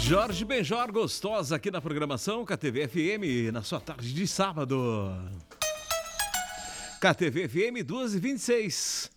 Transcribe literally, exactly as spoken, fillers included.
Jorge Benjor, gostosa aqui na programação K T V F M, na sua tarde de sábado. K T V F M duas e vinte e seis.